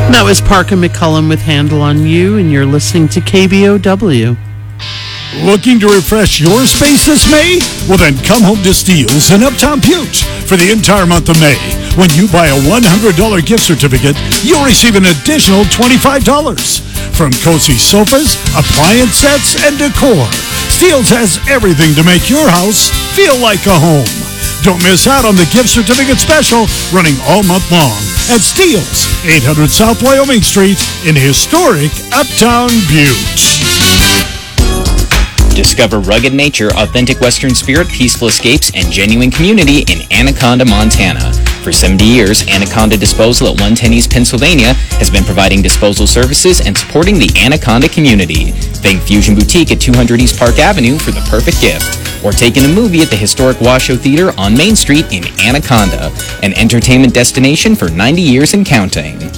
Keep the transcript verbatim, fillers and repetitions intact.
That was Parker McCullum with Handle on You, and you're listening to K B O W. Looking to refresh your space this May? Well, then come home to Steele's in Uptown Butte for the entire month of May. When you buy a one hundred dollars gift certificate, you'll receive an additional twenty-five dollars. From cozy sofas, appliance sets, and decor, Steele's has everything to make your house feel like a home. Don't miss out on the gift certificate special running all month long at Steele's, eight hundred South Wyoming Street in historic Uptown Butte. Discover rugged nature, authentic Western spirit, peaceful escapes, and genuine community in Anaconda, Montana. For seventy years, Anaconda Disposal at one ten East Pennsylvania has been providing disposal services and supporting the Anaconda community. Thank Fusion Boutique at two hundred East Park Avenue for the perfect gift. Or take in a movie at the historic Washoe Theater on Main Street in Anaconda, an entertainment destination for ninety years and counting.